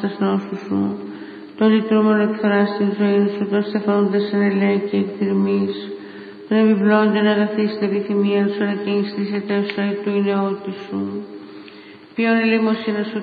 νόσου σου, το λυτρούμενο εκφράς στην ζωή σου, το στεφανούντας εν ελέη και εκδρυμής, τον επιπλώντεν αγαθής την επιθυμία σου, αλλά και εις της ετέως αητού η νεότη σου. Ποιον ελεημοσύνη σου